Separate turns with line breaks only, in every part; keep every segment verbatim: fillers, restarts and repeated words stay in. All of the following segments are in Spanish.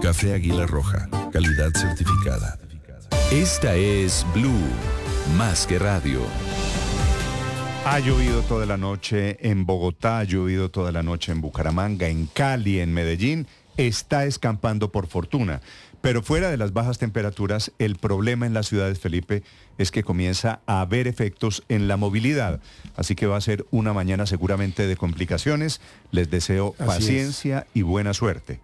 Café Águila Roja, calidad certificada.
Esta es Blue, más que radio.
Ha llovido toda la noche en Bogotá, ha llovido toda la noche en Bucaramanga, en Cali, en Medellín. Está escampando por fortuna. Pero fuera de las bajas temperaturas, el problema en las ciudades, Felipe, es que comienza a haber efectos en la movilidad. Así que va a ser una mañana seguramente de complicaciones. Les deseo
Así
paciencia
es.
y buena suerte.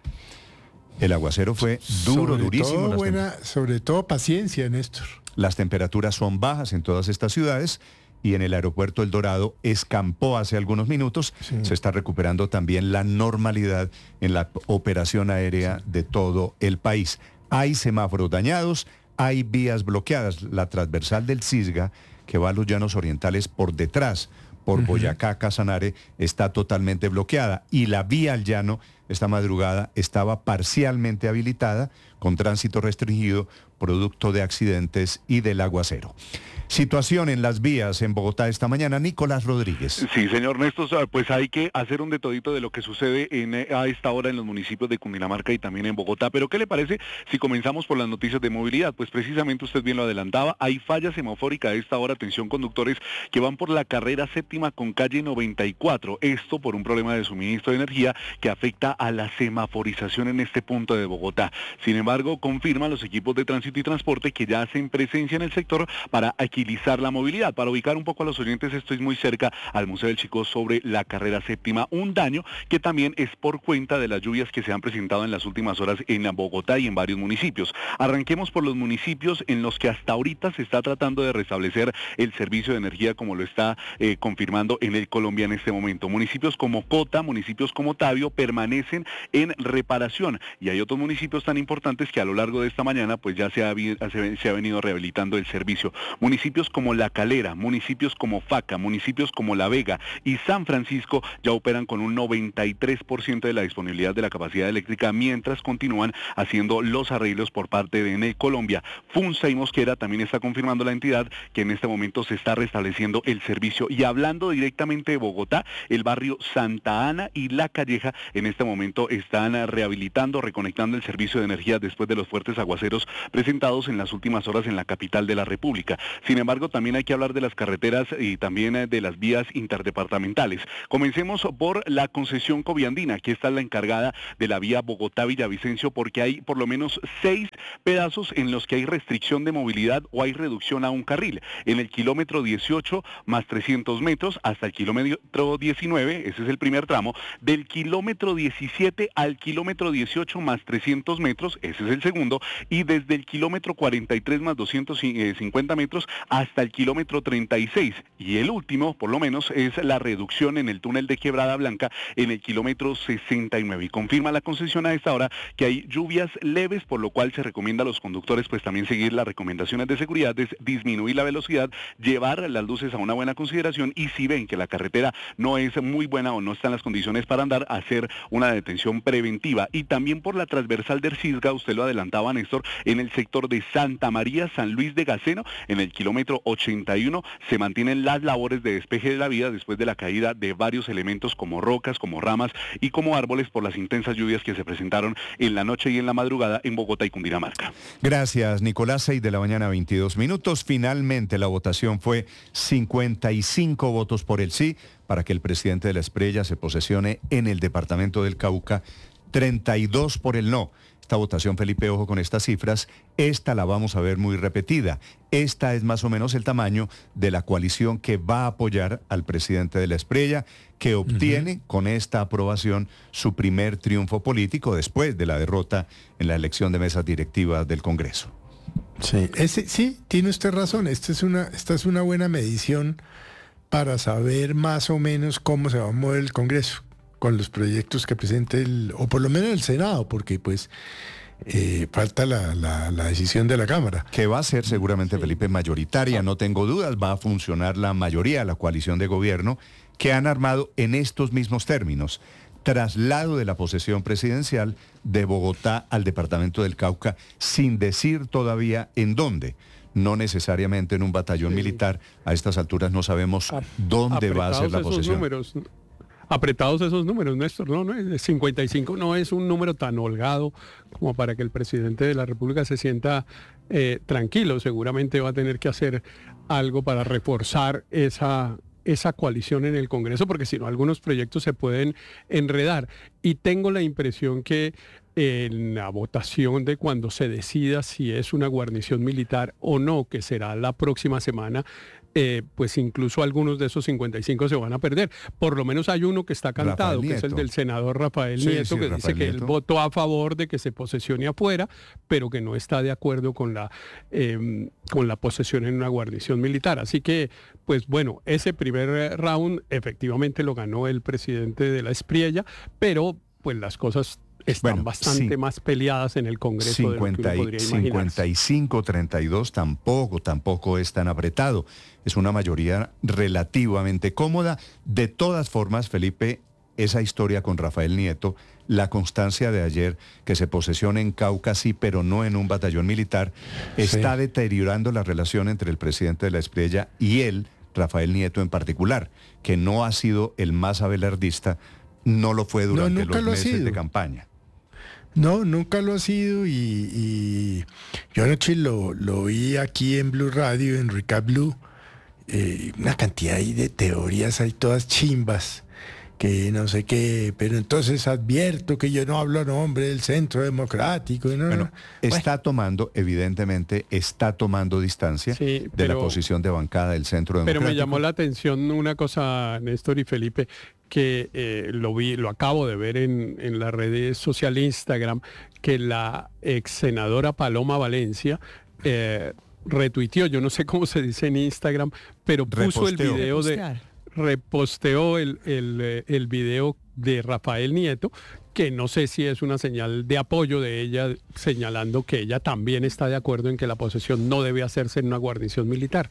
El aguacero fue duro,
sobre
durísimo.
Todo
Las
buena, sobre todo paciencia, Néstor.
Las temperaturas son bajas en todas estas ciudades y en el aeropuerto El Dorado escampó hace algunos minutos.
Sí.
Se está recuperando también la normalidad en la operación aérea sí. de todo el país. Hay semáforos dañados, hay vías bloqueadas. La transversal del Cisga, que va a los Llanos Orientales por detrás, por uh-huh. Boyacá, Casanare, está totalmente bloqueada. Y la vía al llano, esta madrugada, estaba parcialmente habilitada, con tránsito restringido, producto de accidentes y del aguacero. Situación en las vías en Bogotá esta mañana, Nicolás Rodríguez.
Sí, señor Néstor, pues hay que hacer un detallito de lo que sucede en, a esta hora en los municipios de Cundinamarca y también en Bogotá. Pero ¿qué le parece si comenzamos por las noticias de movilidad? Pues precisamente usted bien lo adelantaba, hay falla semafórica a esta hora, atención conductores que van por la carrera séptima con calle noventa y cuatro. Esto por un problema de suministro de energía que afecta a la semaforización en este punto de Bogotá. Sin embargo, confirman los equipos de tránsito y transporte que ya hacen presencia en el sector para agilizar la movilidad. Para ubicar un poco a los oyentes, estoy muy cerca al Museo del Chicó sobre la carrera séptima, un daño que también es por cuenta de las lluvias que se han presentado en las últimas horas en Bogotá y en varios municipios. Arranquemos por los municipios en los que hasta ahorita se está tratando de restablecer el servicio de energía como lo está eh, confirmando en el Colombia en este momento. Municipios como Cota, municipios como Tabio permanecen en reparación y hay otros municipios tan importantes que a lo largo de esta mañana pues ya se ha, se, se ha venido rehabilitando el servicio. Municipios como La Calera, municipios como Faca, municipios como La Vega y San Francisco ya operan con un noventa y tres por ciento de la disponibilidad de la capacidad eléctrica mientras continúan haciendo los arreglos por parte de Enel Colombia. Funza y Mosquera también está confirmando la entidad que en este momento se está restableciendo el servicio. Y hablando directamente de Bogotá, el barrio Santa Ana y La Calleja en este momento están rehabilitando, reconectando el servicio de energía después de los fuertes aguaceros presentados en las últimas horas en la capital de la República. Sin embargo, también hay que hablar de las carreteras y también de las vías interdepartamentales. Comencemos por la concesión Coviandina, que está la encargada de la vía Bogotá-Villavicencio, porque hay por lo menos seis pedazos en los que hay restricción de movilidad o hay reducción a un carril. En el kilómetro dieciocho más trescientos metros hasta el kilómetro diecinueve, ese es el primer tramo, del kilómetro diecisiete al kilómetro dieciocho más trescientos metros, ese es el segundo, y desde el kilómetro cuarenta y tres más doscientos cincuenta metros hasta el kilómetro treinta y seis. Y el último, por lo menos, es la reducción en el túnel de Quebrada Blanca en el kilómetro sesenta y nueve. Y confirma la concesión a esta hora que hay lluvias leves, por lo cual se recomienda a los conductores pues también seguir las recomendaciones de seguridad, de disminuir la velocidad, llevar las luces a una buena consideración y si ven que la carretera no es muy buena o no está en las condiciones para andar, hacer una detención preventiva. Y también por la transversal del Cisga, usted lo adelantaba, Néstor, en el sector de Santa María, San Luis de Gaceno, en el kilómetro ochenta y uno, se mantienen las labores de despeje de la vía después de la caída de varios elementos como rocas, como ramas y como árboles por las intensas lluvias que se presentaron en la noche y en la madrugada en Bogotá y Cundinamarca.
Gracias, Nicolás. Seis de la mañana, veintidós minutos. Finalmente la votación fue cincuenta y cinco votos por el sí para que el presidente de la Espriella se posesione en el departamento del Cauca, treinta y dos por el no. Esta votación, Felipe, ojo con estas cifras, esta la vamos a ver muy repetida. Esta es más o menos el tamaño de la coalición que va a apoyar al presidente de la Espriella, que obtiene uh-huh. con esta aprobación su primer triunfo político después de la derrota en la elección de mesas directivas del Congreso.
Sí, ese, sí, tiene usted razón. Esta es una, esta es una buena medición para saber más o menos cómo se va a mover el Congreso con los proyectos que presente el, o por lo menos el Senado, porque pues eh, falta la, la, la decisión de la Cámara.
Que va a ser seguramente, sí. Felipe, mayoritaria, no tengo dudas, va a funcionar la mayoría, la coalición de gobierno, que han armado en estos mismos términos. Traslado de la posesión presidencial de Bogotá al departamento del Cauca, sin decir todavía en dónde. No necesariamente en un batallón sí. militar. A estas alturas no sabemos dónde va a ser la posesión.
Números. apretados esos números, Néstor, no, no, cincuenta y cinco no es un número tan holgado como para que el presidente de la República se sienta eh, tranquilo. Seguramente va a tener que hacer algo para reforzar esa, esa coalición en el Congreso, porque si no, algunos proyectos se pueden enredar. Y tengo la impresión que en la votación de cuando se decida si es una guarnición militar o no, que será la próxima semana, eh, pues incluso algunos de esos cincuenta y cinco se van a perder. Por lo menos hay uno que está cantado, que es el del senador Rafael sí, Nieto, sí, que Rafael dice que Nieto. Él votó a favor de que se posesione afuera, pero que no está de acuerdo con la, eh, con la posesión en una guarnición militar. Así que, pues bueno, ese primer round efectivamente lo ganó el presidente de la Espriella, pero pues las cosas están bueno, bastante sí. más peleadas en el Congreso
cincuenta,
de lo que uno podría imaginarse.
cincuenta y cinco treinta y dos tampoco, tampoco es tan apretado. Es una mayoría relativamente cómoda. De todas formas, Felipe, esa historia con Rafael Nieto, la constancia de ayer que se posesiona en Cauca, sí, pero no en un batallón militar, está sí. deteriorando la relación entre el presidente de la Espriella y él, Rafael Nieto en particular, que no ha sido el más abelardista, no lo fue durante no, los meses de campaña.
No, nunca lo ha sido y, y yo anoche lo, lo vi aquí en Blue Radio, en Recap Blue, eh, una cantidad ahí de teorías, hay todas chimbas, que no sé qué, pero entonces advierto que yo no hablo a nombre del Centro Democrático. No,
bueno,
no.
está
bueno.
tomando, evidentemente, está tomando distancia
sí,
pero, de la posición de bancada del Centro Democrático.
Pero me llamó la atención una cosa, Néstor y Felipe, que eh, lo vi, lo acabo de ver en, en la red social Instagram, que la ex senadora Paloma Valencia eh, retuiteó, yo no sé cómo se dice en Instagram, pero puso Reposteo. el video de... reposteó el, el, el video de Rafael Nieto, que no sé si es una señal de apoyo de ella, señalando que ella también está de acuerdo en que la posesión no debe hacerse en una guarnición militar.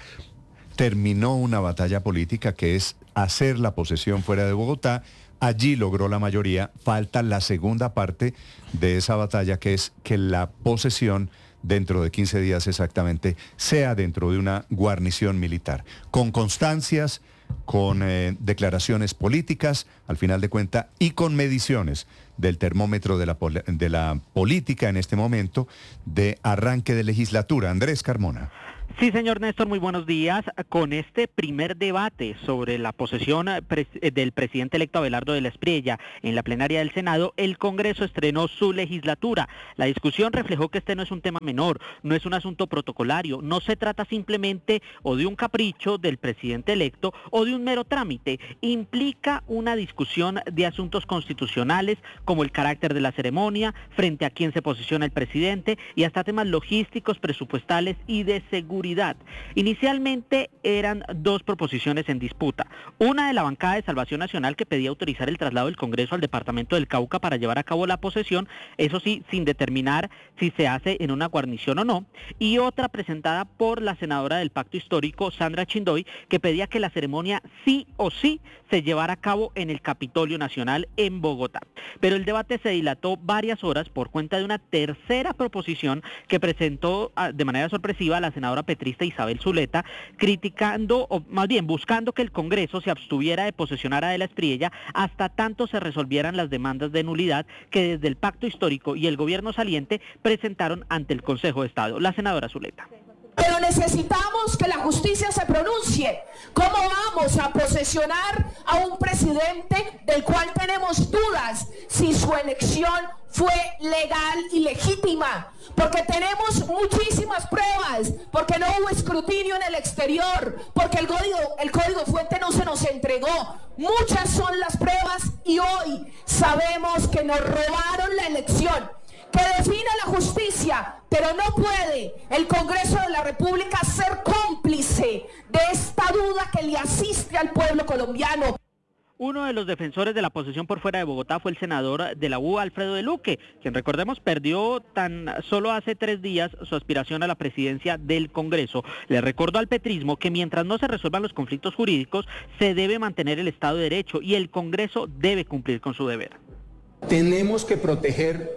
Terminó una batalla política que es hacer la posesión fuera de Bogotá. Allí logró la mayoría. Falta la segunda parte de esa batalla, que es que la posesión dentro de quince días exactamente sea dentro de una guarnición militar, con constancias, con eh, declaraciones políticas, al final de cuentas, y con mediciones del termómetro de la, de la política en este momento de arranque de legislatura. Andrés Carmona.
Sí, señor Néstor, muy buenos días. Con este primer debate sobre la posesión pres- del presidente electo Abelardo de la Espriella en la plenaria del Senado, el Congreso estrenó su legislatura. La discusión reflejó que este no es un tema menor, no es un asunto protocolario, no se trata simplemente o de un capricho del presidente electo o de un mero trámite. Implica una discusión de asuntos constitucionales como el carácter de la ceremonia, frente a quién se posiciona el presidente y hasta temas logísticos, presupuestales y de seguridad. Inicialmente eran dos proposiciones en disputa. Una de la bancada de Salvación Nacional, que pedía autorizar el traslado del Congreso al departamento del Cauca para llevar a cabo la posesión, eso sí, sin determinar si se hace en una guarnición o no. Y otra presentada por la senadora del Pacto Histórico, Sandra Chindoy, que pedía que la ceremonia sí o sí se llevara a cabo en el Capitolio Nacional en Bogotá. Pero el debate se dilató varias horas por cuenta de una tercera proposición que presentó de manera sorpresiva la senadora petrista Isabel Zuleta, criticando, o más bien buscando que el Congreso se abstuviera de posesionar a De la Espriella hasta tanto se resolvieran las demandas de nulidad que desde el Pacto Histórico y el gobierno saliente presentaron ante el Consejo de Estado. La senadora Zuleta.
Pero necesitamos que la justicia se pronuncie. ¿Cómo vamos a posesionar a un presidente del cual tenemos dudas si su elección fue legal y legítima? Porque tenemos muchísimas pruebas, porque no hubo escrutinio en el exterior, porque el código, el código fuente no se nos entregó. Muchas son las pruebas y hoy sabemos que nos robaron la elección. Que define la justicia, pero no puede el Congreso de la República ser cómplice de esta duda que le asiste al pueblo colombiano.
Uno de los defensores de la posesión por fuera de Bogotá fue el senador de la U, Alfredo de Luque, quien, recordemos, perdió tan solo hace tres días su aspiración a la presidencia del Congreso. Le recordó al petrismo que mientras no se resuelvan los conflictos jurídicos, se debe mantener el Estado de Derecho y el Congreso debe cumplir con su deber.
Tenemos que proteger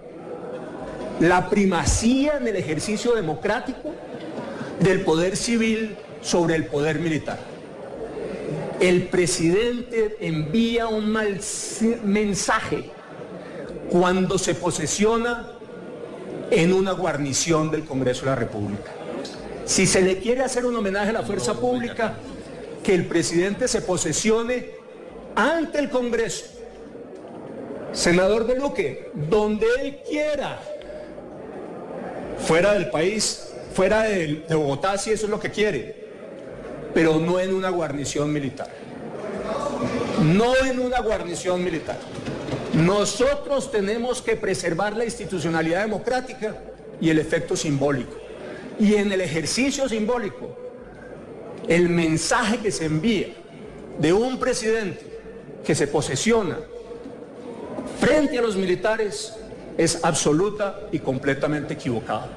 la primacía en el ejercicio democrático del poder civil sobre el poder militar. El presidente envía un mal mensaje cuando se posesiona en una guarnición del Congreso de la República. Si se le quiere hacer un homenaje a la fuerza pública, que el presidente se posesione ante el Congreso. Senador de Luque, donde él quiera, fuera del país, fuera de, de Bogotá, si eso es lo que quiere, pero no en una guarnición militar. No en una guarnición militar. Nosotros tenemos que preservar la institucionalidad democrática y el efecto simbólico. Y en el ejercicio simbólico, el mensaje que se envía de un presidente que se posesiona frente a los militares es absoluta y completamente equivocado.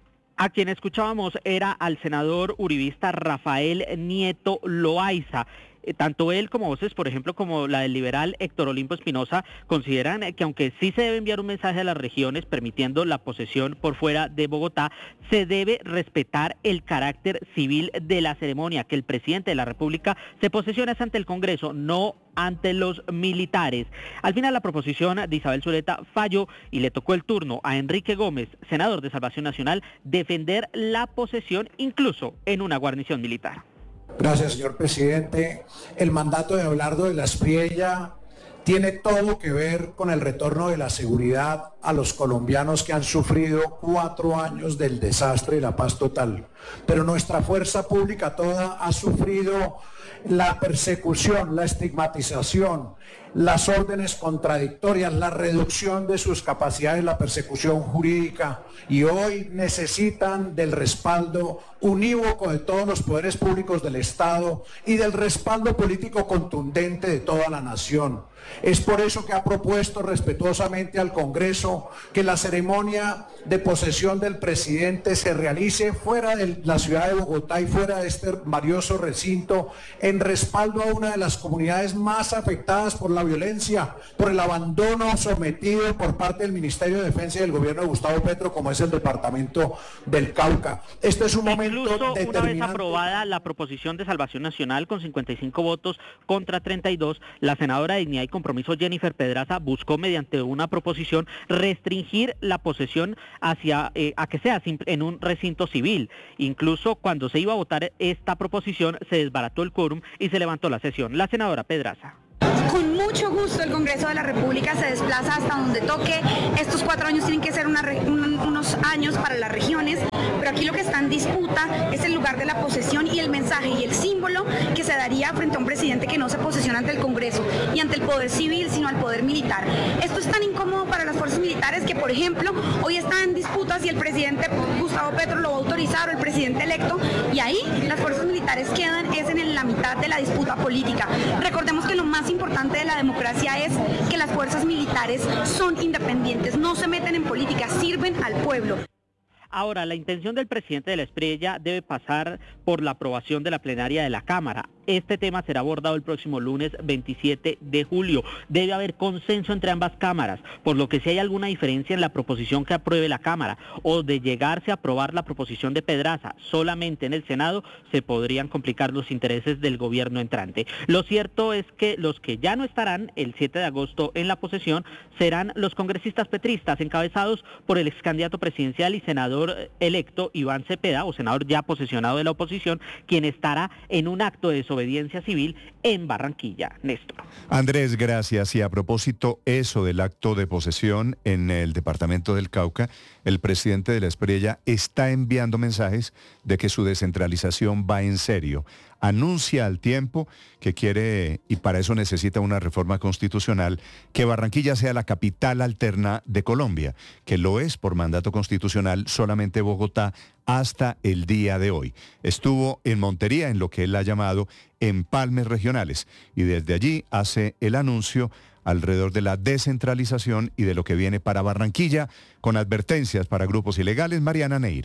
A quien escuchábamos era al senador uribista Rafael Nieto Loaiza. Tanto él como voces, por ejemplo, como la del liberal Héctor Olimpo Espinosa, consideran que aunque sí se debe enviar un mensaje a las regiones permitiendo la posesión por fuera de Bogotá, se debe respetar el carácter civil de la ceremonia, que el presidente de la República se posesione ante el Congreso, no ante los militares. Al final la proposición de Isabel Zuleta falló y le tocó el turno a Enrique Gómez, senador de Salvación Nacional, defender la posesión incluso en una guarnición militar.
Gracias, señor presidente. El mandato de Abelardo de la Espriella tiene todo que ver con el retorno de la seguridad a los colombianos que han sufrido cuatro años del desastre y la paz total. Pero nuestra fuerza pública toda ha sufrido la persecución, la estigmatización, las órdenes contradictorias, la reducción de sus capacidades, la persecución jurídica, y hoy necesitan del respaldo unívoco de todos los poderes públicos del Estado y del respaldo político contundente de toda la nación. Es por eso que ha propuesto respetuosamente al Congreso que la ceremonia de posesión del presidente se realice fuera de la ciudad de Bogotá y fuera de este valioso recinto, en respaldo a una de las comunidades más afectadas por la violencia, por el abandono sometido por parte del Ministerio de Defensa y del gobierno de Gustavo Petro, como es el departamento del Cauca. Este es un momento
Incluso
determinante.
Una vez aprobada la proposición de Salvación Nacional con cincuenta y cinco votos contra treinta y dos, la senadora de Dignidad y Compromiso Jennifer Pedraza buscó mediante una proposición restringir la posesión hacia eh, a que sea en un recinto civil. Incluso cuando se iba a votar esta proposición se desbarató el quórum y se levantó la sesión. La senadora Pedraza.
Con mucho gusto el Congreso de la República se desplaza hasta donde toque. Estos cuatro años tienen que ser una re, un, unos años para las regiones, pero aquí lo que está en disputa es el lugar de la posesión y el mensaje y el símbolo que se daría frente a un presidente que no se posesiona ante el Congreso y ante el poder civil, sino al poder militar. Esto es tan incómodo para las fuerzas militares que, por ejemplo, hoy está en disputa si el presidente Gustavo Petro lo va a autorizar o el presidente electo, y ahí las fuerzas militares quedan es en la mitad de la disputa política. Recordemos que lo más importante de la democracia es que las fuerzas militares son independientes, no se meten en política, sirven al pueblo.
Ahora, la intención del presidente de la Espriella debe pasar por la aprobación de la plenaria de la Cámara. Este tema será abordado el próximo lunes veintisiete de julio. Debe haber consenso entre ambas cámaras, por lo que si hay alguna diferencia en la proposición que apruebe la Cámara o de llegarse a aprobar la proposición de Pedraza solamente en el Senado, se podrían complicar los intereses del gobierno entrante. Lo cierto es que los que ya no estarán el siete de agosto en la posesión serán los congresistas petristas, encabezados por el ex candidato presidencial y senador electo Iván Cepeda, o senador ya posesionado de la oposición, quien estará en un acto de desobediencia civil en Barranquilla. Néstor.
Andrés, gracias. Y a propósito eso del acto de posesión en el departamento del Cauca, el presidente de la Espriella está enviando mensajes de que su descentralización va en serio. Anuncia al tiempo que quiere, y para eso necesita una reforma constitucional, que Barranquilla sea la capital alterna de Colombia, que lo es por mandato constitucional solamente Bogotá hasta el día de hoy. Estuvo en Montería, en lo que él ha llamado empalmes regionales, y desde allí hace el anuncio alrededor de la descentralización y de lo que viene para Barranquilla, con advertencias para grupos ilegales. Mariana Neira.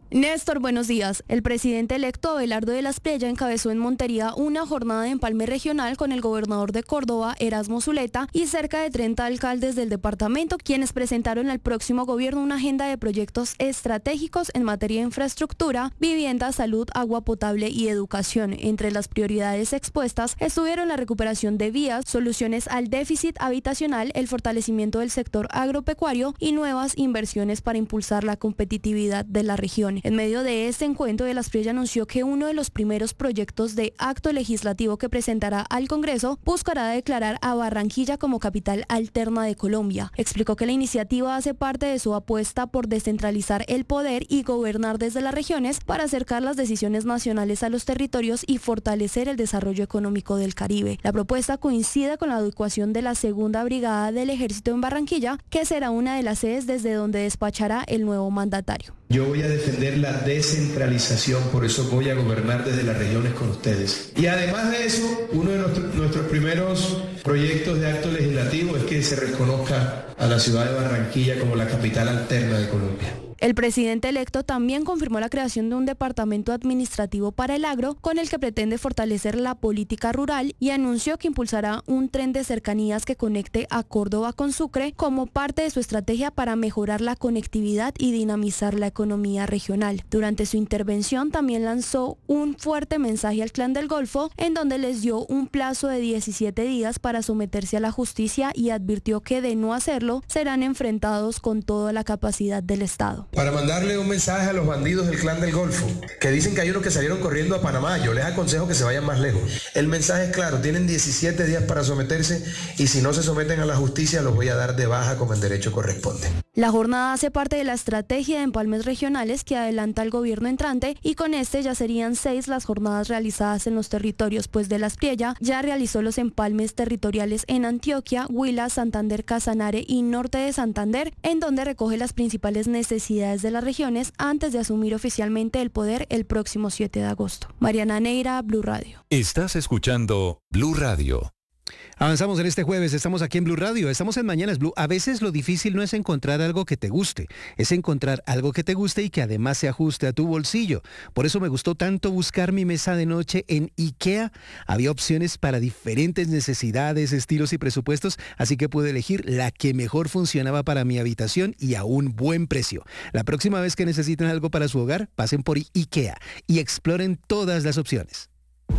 Néstor, buenos días. El presidente electo Abelardo de la Espriella encabezó en Montería una jornada de empalme regional con el gobernador de Córdoba, Erasmo Zuleta, y cerca de treinta alcaldes del departamento, quienes presentaron al próximo gobierno una agenda de proyectos estratégicos en materia de infraestructura, vivienda, salud, agua potable y educación. Entre las prioridades expuestas estuvieron la recuperación de vías, soluciones al déficit habitacional, el fortalecimiento del sector agropecuario y nuevas inversiones para impulsar la competitividad de la región. En medio de este encuentro, de la Espriella anunció que uno de los primeros proyectos de acto legislativo que presentará al Congreso buscará declarar a Barranquilla como capital alterna de Colombia. Explicó que la iniciativa hace parte de su apuesta por descentralizar el poder y gobernar desde las regiones para acercar las decisiones nacionales a los territorios y fortalecer el desarrollo económico del Caribe. La propuesta coincide con la adecuación de la segunda brigada del Ejército en Barranquilla, que será una de las sedes desde donde despachará el nuevo mandatario.
Yo voy a defender la descentralización, por eso voy a gobernar desde las regiones con ustedes. Y además de eso, uno de nuestro, nuestros primeros proyectos de acto legislativo es que se reconozca a la ciudad de Barranquilla como la capital alterna de Colombia.
El presidente electo también confirmó la creación de un departamento administrativo para el agro, con el que pretende fortalecer la política rural, y anunció que impulsará un tren de cercanías que conecte a Córdoba con Sucre como parte de su estrategia para mejorar la conectividad y dinamizar la economía regional. Durante su intervención también lanzó un fuerte mensaje al Clan del Golfo, en donde les dio un plazo de diecisiete días para someterse a la justicia y advirtió que de no hacerlo serán enfrentados con toda la capacidad del Estado.
Para mandarle un mensaje a los bandidos del Clan del Golfo, que dicen que hay unos que salieron corriendo a Panamá. Yo les aconsejo que se vayan más lejos. El mensaje es claro, tienen diecisiete días para someterse, y si no se someten a la justicia los voy a dar de baja como en derecho corresponde.
La jornada hace parte de la estrategia de empalmes regionales que adelanta el gobierno entrante, y con este ya serían seis las jornadas realizadas en los territorios, pues de la Espriella ya realizó los empalmes territoriales en Antioquia, Huila, Santander, Casanare y norte de Santander, en donde recoge las principales necesidades de las regiones antes de asumir oficialmente el poder el próximo siete de agosto. Mariana Neira, Blue Radio.
Estás escuchando Blue Radio.
Avanzamos en este jueves, estamos aquí en Blue Radio, estamos en Mañanas Blue. A veces lo difícil no es encontrar algo que te guste, es encontrar algo que te guste y que además se ajuste a tu bolsillo. Por eso me gustó tanto buscar mi mesa de noche en IKEA. Había opciones para diferentes necesidades, estilos y presupuestos, así que pude elegir la que mejor funcionaba para mi habitación y a un buen precio. La próxima vez que necesiten algo para su hogar, pasen por IKEA y exploren todas las opciones.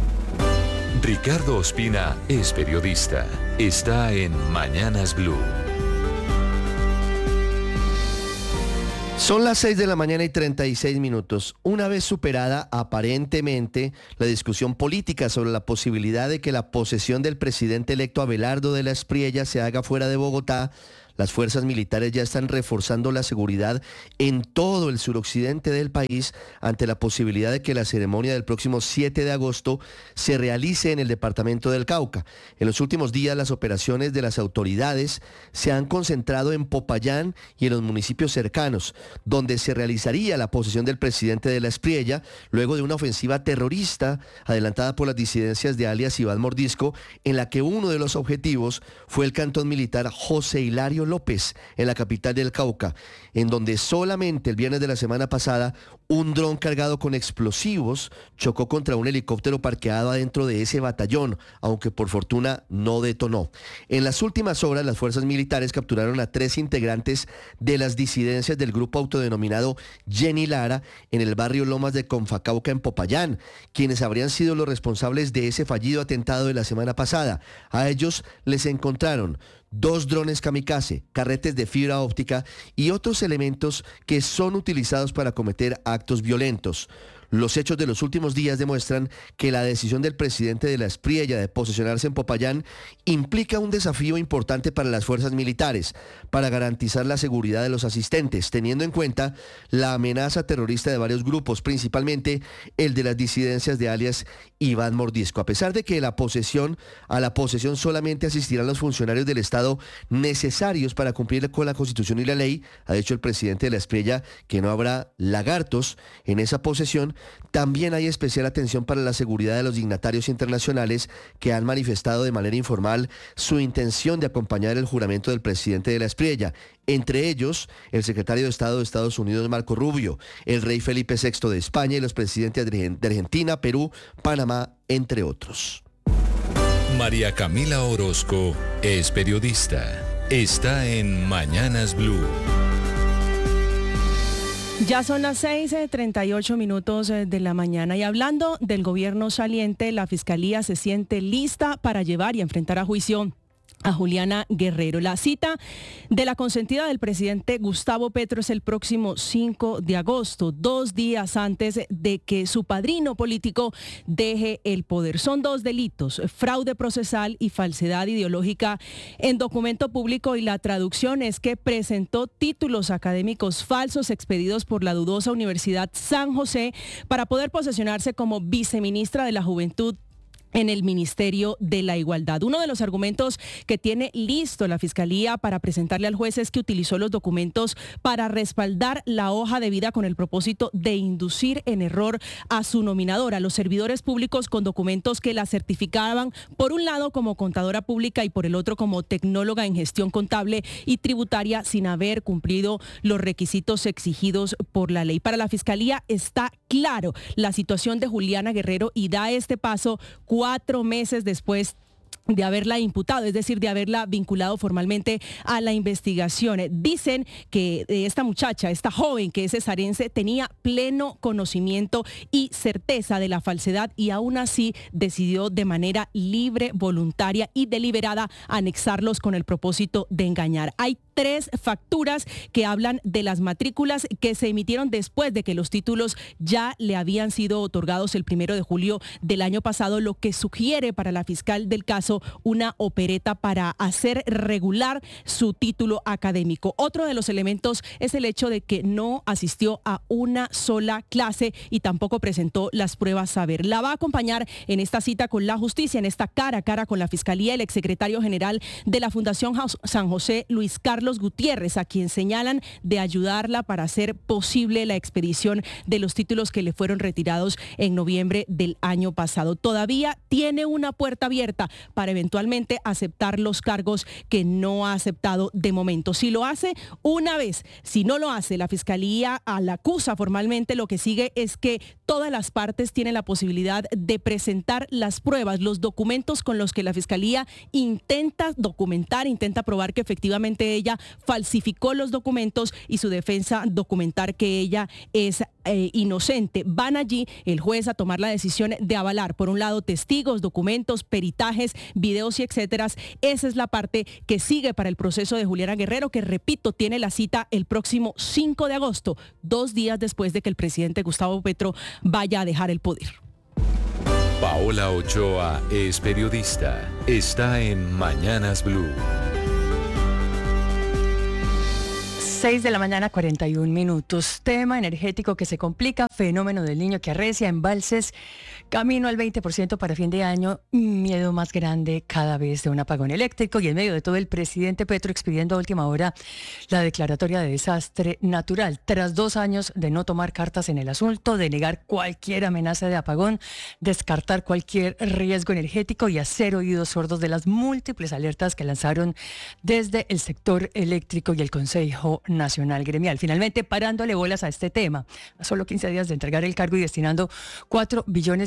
Ricardo Ospina es periodista. Está en Mañanas Blue.
Son las seis de la mañana y treinta y seis minutos. Una vez superada aparentemente la discusión política sobre la posibilidad de que la posesión del presidente electo Abelardo de la Espriella se haga fuera de Bogotá, las fuerzas militares ya están reforzando la seguridad en todo el suroccidente del país ante la posibilidad de que la ceremonia del próximo siete de agosto se realice en el departamento del Cauca. En los últimos días las operaciones de las autoridades se han concentrado en Popayán y en los municipios cercanos, donde se realizaría la posesión del presidente de la Espriella luego de una ofensiva terrorista adelantada por las disidencias de alias Iván Mordisco, en la que uno de los objetivos fue el cantón militar José Hilario López, en la capital del Cauca, en donde solamente el viernes de la semana pasada un dron cargado con explosivos chocó contra un helicóptero parqueado adentro de ese batallón, aunque por fortuna no detonó. En las últimas horas las fuerzas militares capturaron a tres integrantes de las disidencias del grupo autodenominado Jenny Lara en el barrio Lomas de Confacauca en Popayán, quienes habrían sido los responsables de ese fallido atentado de la semana pasada. A ellos les encontraron dos drones kamikaze, carretes de fibra óptica y otros elementos que son utilizados para cometer actos violentos. Los hechos de los últimos días demuestran que la decisión del presidente de la Espriella de posesionarse en Popayán implica un desafío importante para las fuerzas militares, para garantizar la seguridad de los asistentes, teniendo en cuenta la amenaza terrorista de varios grupos, principalmente el de las disidencias de alias Iván Mordisco. A pesar de que la posesión, a la posesión solamente asistirán los funcionarios del Estado necesarios para cumplir con la Constitución y la ley, ha dicho el presidente de la Espriella que no habrá lagartos en esa posesión, También hay especial atención para la seguridad de los dignatarios internacionales que han manifestado de manera informal su intención de acompañar el juramento del presidente de la Espriella, entre ellos el secretario de Estado de Estados Unidos, Marco Rubio, el rey Felipe sexto de España y los presidentes de Argentina, Perú, Panamá, entre otros.
María Camila Orozco es periodista. Está en Mañanas Blue.
Ya son las seis y treinta y ocho minutos de la mañana y hablando del gobierno saliente, la Fiscalía se siente lista para llevar y enfrentar a juicio a Juliana Guerrero. La cita de la consentida del presidente Gustavo Petro es el próximo cinco de agosto, dos días antes de que su padrino político deje el poder. Son dos delitos, fraude procesal y falsedad ideológica en documento público, y la traducción es que presentó títulos académicos falsos expedidos por la dudosa Universidad San José para poder posesionarse como viceministra de la Juventud en el Ministerio de la Igualdad. Uno de los argumentos que tiene listo la Fiscalía para presentarle al juez es que utilizó los documentos para respaldar la hoja de vida con el propósito de inducir en error a su nominadora, a los servidores públicos, con documentos que la certificaban por un lado como contadora pública y por el otro como tecnóloga en gestión contable y tributaria, sin haber cumplido los requisitos exigidos por la ley. Para la Fiscalía está claro la situación de Juliana Guerrero y da este paso cuatro meses después de haberla imputado, es decir, de haberla vinculado formalmente a la investigación. Dicen que esta muchacha, esta joven que es cesarense, tenía pleno conocimiento y certeza de la falsedad y aún así decidió de manera libre, voluntaria y deliberada anexarlos con el propósito de engañar. Hay tres facturas que hablan de las matrículas que se emitieron después de que los títulos ya le habían sido otorgados el primero de julio del año pasado, lo que sugiere para la fiscal del caso una opereta para hacer regular su título académico. Otro de los elementos es el hecho de que no asistió a una sola clase y tampoco presentó las pruebas saber. La va a acompañar en esta cita con la justicia, en esta cara a cara con la Fiscalía, el exsecretario general de la Fundación San José, Luis Carlos Gutiérrez, a quien señalan de ayudarla para hacer posible la expedición de los títulos que le fueron retirados en noviembre del año pasado. Todavía tiene una puerta abierta para eventualmente aceptar los cargos que no ha aceptado de momento. Si lo hace una vez, si no lo hace, la Fiscalía la acusa formalmente, lo que sigue es que todas las partes tienen la posibilidad de presentar las pruebas, los documentos con los que la Fiscalía intenta documentar, intenta probar que efectivamente ella falsificó los documentos y su defensa documentar que ella es eh, inocente. Van allí el juez a tomar la decisión de avalar, por un lado, testigos, documentos, peritajes, videos y etcétera. Esa es la parte que sigue para el proceso de Juliana Guerrero, que, repito, tiene la cita el próximo cinco de agosto, dos días después de que el presidente Gustavo Petro vaya a dejar el poder.
Paola Ochoa es periodista. Está en Mañanas Blue.
seis de la mañana, cuarenta y un minutos. Tema energético que se complica, fenómeno del Niño que arrecia, embalses, camino al veinte por ciento para fin de año, miedo más grande cada vez de un apagón eléctrico, y en medio de todo el presidente Petro expidiendo a última hora la declaratoria de desastre natural, tras dos años de no tomar cartas en el asunto, de negar cualquier amenaza de apagón, descartar cualquier riesgo energético y hacer oídos sordos de las múltiples alertas que lanzaron desde el sector eléctrico y el Consejo Nacional Gremial. Finalmente, parándole bolas a este tema, a solo quince días de entregar el cargo y destinando cuatro billones